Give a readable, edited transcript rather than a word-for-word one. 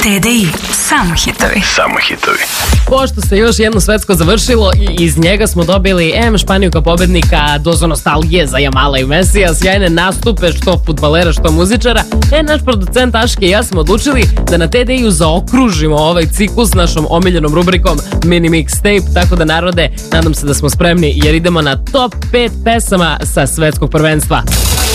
TDI, samo hitovi. Samo hitovi. Pošto se još jedno svetsko završilo i iz njega smo dobili Španiju kao pobednika, dozu nostalgije za Jamala i Mesija, sjajne nastupe što fudbalera, što muzičara, naš producent Aške i ja smo odlučili da na TDI-u zaokružimo ovaj ciklus našom omiljenom rubrikom Mini Mixtape, tako da narode, nadam se da smo spremni jer idemo na top 5 pesama sa svetskog prvenstva.